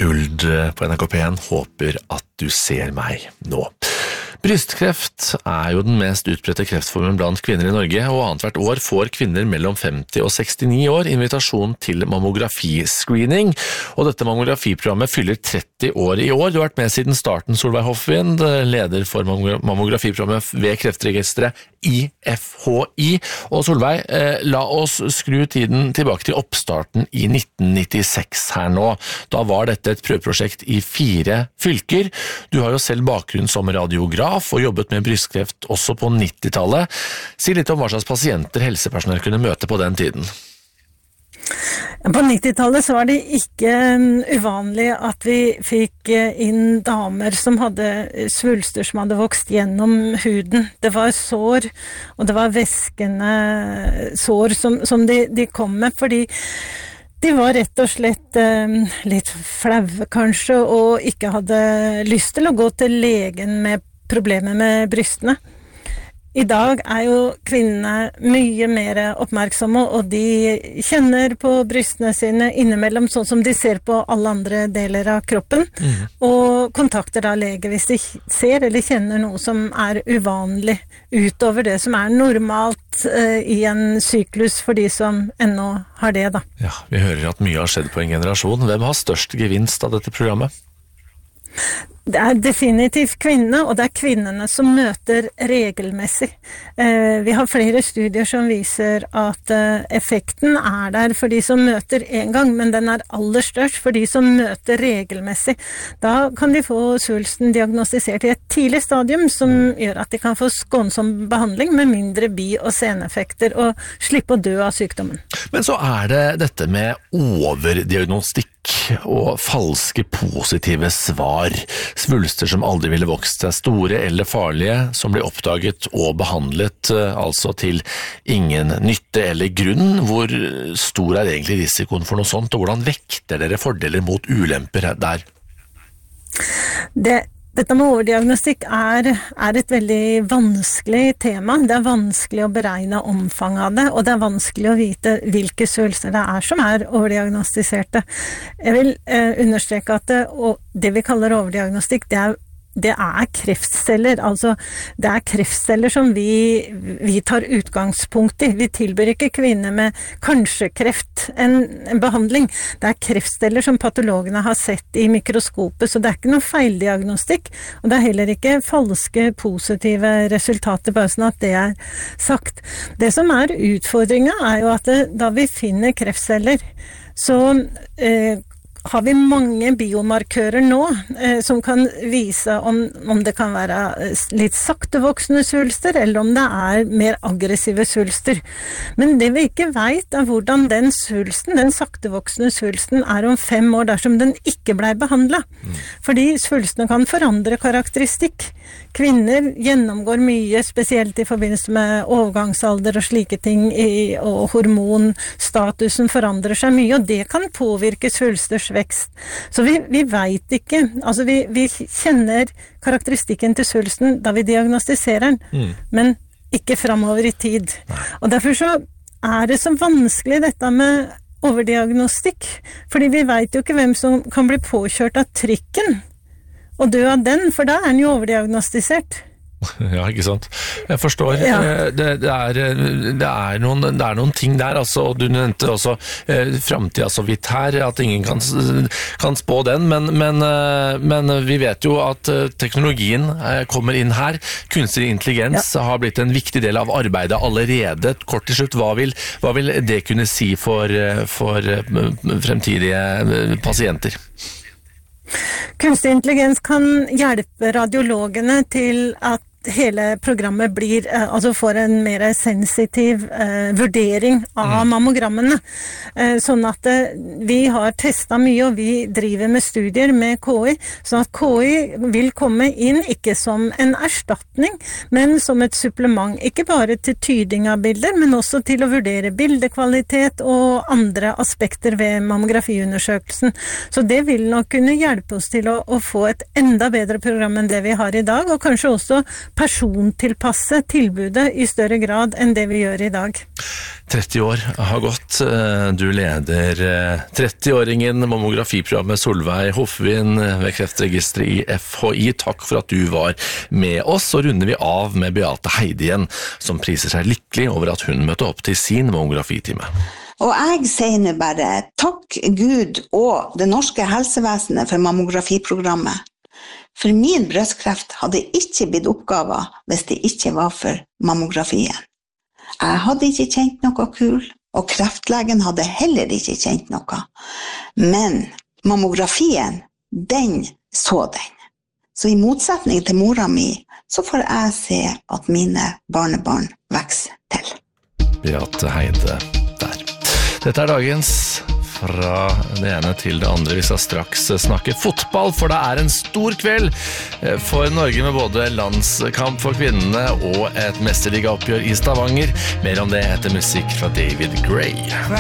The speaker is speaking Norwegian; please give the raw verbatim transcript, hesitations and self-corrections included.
Uld på N R K P en. Håper at du ser meg nå. Brystkreft er jo den mest utbredte kreftformen blant kvinner i Norge, og annet hvert år får kvinner mellom femti og sekstini år invitasjon til mammografiscreening. Og dette mammografiprogrammet fyller tretti år i år. Du har vært med siden starten, Solveig Hoffvind, leder for mammografiprogrammet ved Kreftregisteret I F H I. Og Solveig, eh, la oss skru tiden tilbake til oppstarten i nitten nittiseks her nå. Da var dette et prøveprosjekt i fire fylker. Du har jo selv bakgrunn som radiograf og jobbet med brystkreft også på nittitallet. Si litt om hva slags pasienter helsepersonell kunne møte på den tiden. På nittitallet så var det ikke uvanlig at vi fikk inn damer som hadde svulster som hadde vokst gjennom huden. Det var sår, og det var væskende sår som, som de, de kom med, fordi de var rett og slett eh, litt flaue kanskje, og ikke hadde lyst til å gå til legen med problemer med brystene. I dag er jo kvinnene mye mer oppmerksomme, og de kjenner på brystene sine innimellom, sånn som de ser på alle andre deler av kroppen, mm. og kontakter da lege hvis de ser eller kjenner noe som er uvanlig utover det som er normalt uh, i en syklus for de som ennå har det da. Ja, vi hører at mye har skjedd på en generasjon. Hvem har størst gevinst av dette programmet? Det er definitivt kvinnene, og det er kvinnene som møter regelmessig. Eh, vi har flere studier som viser at eh, effekten er der for de som møter en gang, men den er aller størst for de som møter regelmessig. Da kan de få svulsten diagnostisert i et tidlig stadium, som gjør at de kan få skånsom behandling med mindre bi- og seneffekter, og slippe å dø av sykdommen. Men så er det dette med overdiagnostikk og falske positive svar. Svulster som aldri ville vokst seg store eller farlige, som blir oppdaget og behandlet, altså til ingen nytte eller grunn. Hvor stor er egentlig risikoen for noe sånt, og hvordan vekter dere fordeler mot ulemper der? Det Dette med overdiagnostikk er, er et veldig vanskelig tema. Det er vanskelig å beregne omfanget av det, og det er vanskelig å vite hvilke svulster det er som er overdiagnostiserte. Jeg vil eh, understreke at det, det vi kaller overdiagnostikk, det er Det er kreftceller, altså det er kreftceller som vi, vi tar utgangspunkt i. Vi tilbyr ikke kvinner med kanskje kreft en, en behandling. Det er kreftceller som patologene har sett i mikroskopet, så det er ikke noe feildiagnostikk, og det er heller ikke falske positive resultater, bare sånn at det er sagt. Det som er utfordringen er jo at det, da vi finner kreftceller, så eh, har vi mange biomarkører nå eh, som kan vise om, om det kan være litt saktevoksende svulster, eller om det er mer aggressive svulster. Men det vi ikke vet er hvordan den svulsten, den saktevoksende svulsten, er om fem år dersom den ikke ble behandlet. Mm. Fordi svulstene kan forandre karakteristikk. Kvinner gjennomgår mye, spesielt i forbindelse med overgangsalder og slike ting, i, og hormonstatusen forandrer seg mye, og det kan påvirke svulsters vekst. Så vi, vi vet ikke, altså vi, vi kjenner karakteristikken til svulsten da vi diagnostiserer den, mm. men ikke fremover i tid. Og derfor så er det så vanskelig dette med overdiagnostikk, fordi vi vet jo ikke hvem som kan bli påkjørt av trikken og dø av den, for da er den jo overdiagnostisert. Ja, ikke sant? Jeg forstår. Ja. Det, det, er, det, er noen, det er noen ting der, altså, og du nevnte også eh, fremtiden så vidt her, at ingen kan, kan spå den, men, men, men vi vet jo at teknologien kommer inn her. Kunstig intelligens ja. har blitt en viktig del av arbeidet allerede. Kort til slutt, hva vil, hva vil det kunne si for, for fremtidige pasienter? Kunstig intelligens kan hjelpe radiologene til at hele programmet blir, altså får en mer sensitiv eh, vurdering av mm. mammogrammene. Eh, sånn at eh, vi har testet mye, og vi driver med studier med K I, sånn at K I vil komme inn ikke som en erstatning, men som et supplement, ikke bare til tyding av bilder, men også til å vurdere bildekvalitet og andre aspekter ved mammografiundersøkelsen. Så det vil nok kunne hjelpe oss til å, å få et enda bedre program enn det vi har i dag, og kanskje også persontilpasse tilbudet i større grad enn det vi gjør i dag. tretti år har gått. Du leder trettiåringen mammografiprogrammet Solveig Hofvin ved Kreftregisteret i F H I. Takk for at du var med oss. Så runder vi av med Beate Heide igjen, som priser seg lykkelig over at hun møtte opp til sin mammografitime. Og jeg sier nå bare takk Gud og det norske helsevesenet for mammografiprogrammet. For min brøstkreft hadde ikke blitt oppgaver hvis det ikke var for mammografien. Jeg hadde ikke kjent noe kul, og kreftlegen hadde heller ikke kjent noe. Men mammografien, den så den. Så i motsetning til mora mi, så får jeg se at mine barnebarn vokser til. Beate Heide der. Dette er dagens fra det ene til det andre. Vi skal straks snakke fotball, for det er en stor kveld for Norge med både landskamp for kvinnene og et mesterligaoppgjør i Stavanger. Mer om det etter musikk fra David Gray.